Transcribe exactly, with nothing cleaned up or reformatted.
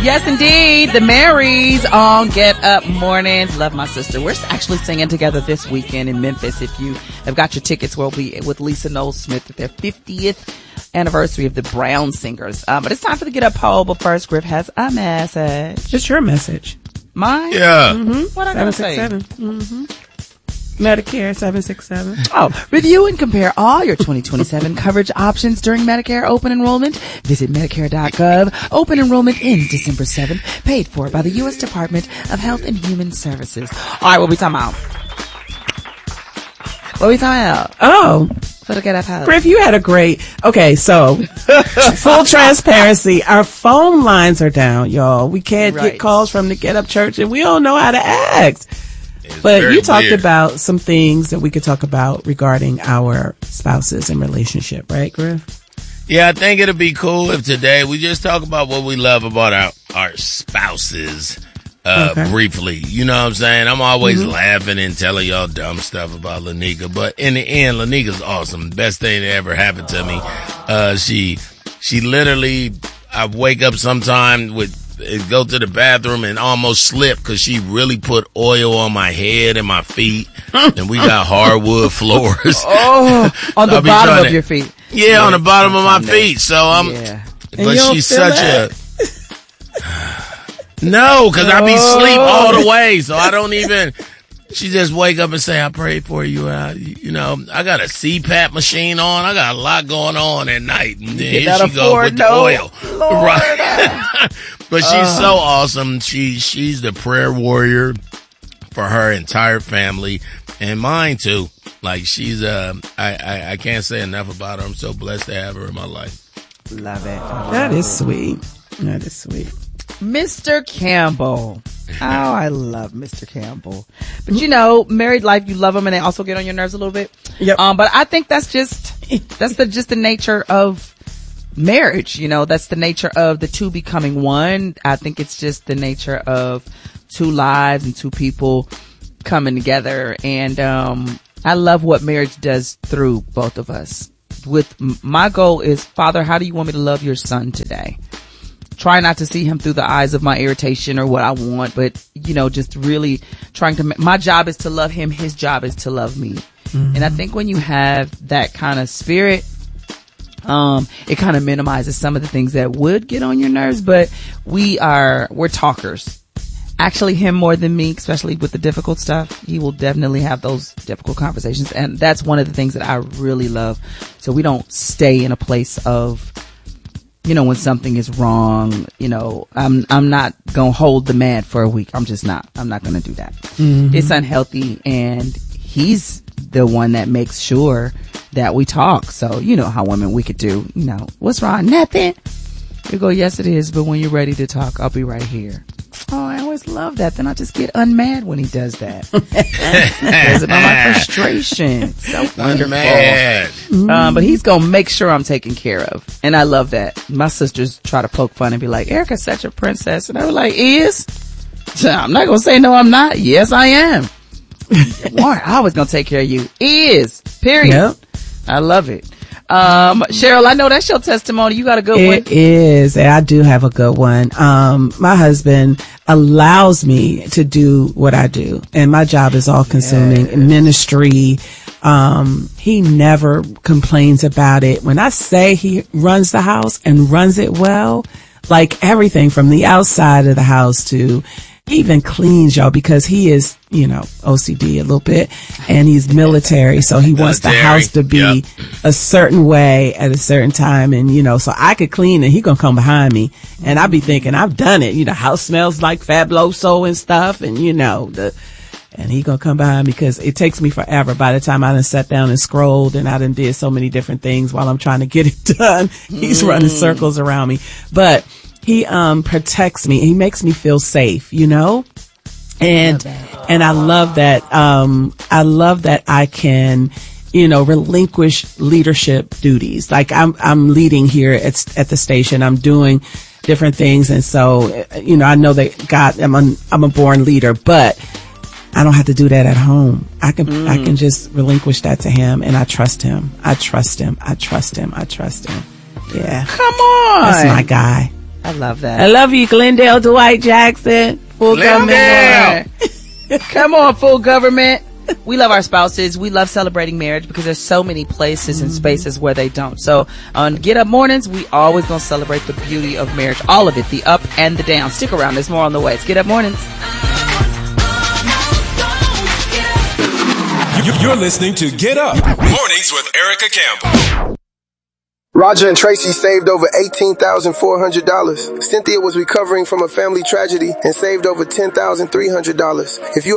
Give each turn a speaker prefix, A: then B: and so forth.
A: Yes, indeed. The Marys on Get Up Mornings. Love my sister. We're actually singing together this weekend in Memphis. If you have got your tickets, we'll be with Lisa Noel Smith at their fiftieth anniversary of the Brown Singers. Um, but it's time for the Get Up poll. But first, Griff has a message.
B: Just your message.
A: Mine?
C: Yeah.
A: Mm-hmm. What I gotta say?
B: Mm-hmm. Medicare seven six seven.
A: Oh, review and compare all your twenty twenty-seven coverage options during Medicare open enrollment. Visit Medicare dot gov. Open enrollment ends December seventh. Paid for by the U S Department of Health and Human Services. All right, what we talking about? What we talking about?
B: Oh.
A: For the Get Up house.
B: Griff, you had a great, okay, so, full transparency, our phone lines are down, y'all. We can't
A: Right.
B: get calls from the Get Up Church and we don't know how to act.
C: It's
B: But
C: very
B: you talked
C: weird.
B: about some things that we could talk about regarding our spouses and relationship, right, Griff?
C: Yeah, I think it'd be cool if today we just talk about what we love about our, our spouses uh,
B: Okay.
C: briefly. You know what I'm saying? I'm always
B: Mm-hmm.
C: laughing and telling y'all dumb stuff about Lanika, but in the end, Lanika's awesome. Best thing that ever happened to me. Uh, she, she literally, I wake up sometime with, go to the bathroom and almost slip because she really put oil on my head and my feet, and we got hardwood floors.
A: Oh, on
C: I'll
A: the
C: be
A: bottom
C: trying
A: of
C: to-
A: your feet.
C: Yeah, on the bottom of my
A: sometime
C: feet. So I'm,
A: Yeah.
B: And
C: but
B: you don't
C: she's
B: feel
C: such
B: that?
C: a. No, because I be asleep all the way, so I don't even. She just wake up and say, "I prayed for you." Uh, you know, I got a C PAP machine on. I got a lot going on at night, and then here
A: Cannot
C: she go
A: afford
C: with the
A: no-
C: oil.
A: Lord.
C: Right. But she's so awesome. She she's the prayer warrior for her entire family and mine too. Like she's uh, I, I I can't say enough about her. I'm so blessed to have her in my life.
A: Love it.
B: That is sweet. That is sweet.
A: Mister Campbell. Oh, I love Mister Campbell. But you know, married life, you love them and they also get on your nerves a little bit.
B: Yep.
A: Um, but I think that's just, that's the, just the nature of marriage. You know, that's the nature of the two becoming one. I think it's just the nature of two lives and two people coming together. And, um, I love what marriage does through both of us. With my goal is, Father, how do you want me to love your son today? Try not to see him through the eyes of my irritation or what I want, but, you know, just really trying to, my job is to love him. His job is to love me. Mm-hmm. And I think when you have that kind of spirit, um, it kind of minimizes some of the things that would get on your nerves, but we are, we're talkers. Actually, him more than me, especially with the difficult stuff. He will definitely have those difficult conversations. And that's one of the things that I really love. So we don't stay in a place of, you know, when something is wrong, you know, I'm, I'm not going to hold the man for a week. I'm just not, I'm not going to do that. Mm-hmm. It's unhealthy. And he's the one that makes sure that we talk. So, you know how women, we could do, you know, what's wrong? Nothing. You go, yes, it is. But when you're ready to talk, I'll be right here. Oh, I always love that. Then I just get unmad when he does that. That's about my frustration. It's so wonderful.
C: Mad.
A: Um, but he's gonna make sure I'm taken care of, and I love that. My sisters try to poke fun and be like, "Erica's such a princess," and I was like, "Is?" So I'm not gonna say no, I'm not. Yes, I am. Warren, I was gonna take care of you. Is period.
B: Yep.
A: I love it. Um, Cheryl, I know that's your testimony. You got a good one.
B: It is. I do have a good one. Um, my husband allows me to do what I do, and my job is all consuming yes. ministry. Um, he never complains about it. When I say he runs the house and runs it well, like everything from the outside of the house to, he even cleans, y'all, because he is, you know, O C D a little bit, and he's military, so he wants the house to be yep. a certain way at a certain time, and, you know, so I could clean and he gonna come behind me, and I be thinking, I've done it, you know, house smells like Fabuloso and stuff, and, you know, the, and he gonna come behind me because it takes me forever. By the time I done sat down and scrolled and I done did so many different things while I'm trying to get it done, he's mm. running circles around me, but he, um, protects me. He makes me feel safe, you know? And, and I love that, um, I love that I can, you know, relinquish leadership duties. Like I'm, I'm leading here at, at the station. I'm doing different things. And so, you know, I know that God, I'm a, I'm a born leader, but I don't have to do that at home. I can, mm. I can just relinquish that to him, and I trust him. I trust him. I trust him. I trust him. Yeah.
A: Come on.
B: That's my guy.
A: I love that.
B: I love you, Glendale Dwight Jackson. Full
C: Glendale.
B: government.
A: Come on, full government. We love our spouses. We love celebrating marriage because there's so many places and spaces where they don't. So on Get Up Mornings, we always gonna celebrate the beauty of marriage. All of it, the up and the down. Stick around. There's more on the way. It's Get Up Mornings.
D: You're listening to Get Up Mornings with Erica Campbell.
E: Roger and Tracy saved over eighteen thousand four hundred dollars. Cynthia was recovering from a family tragedy and saved over ten thousand three hundred dollars. If you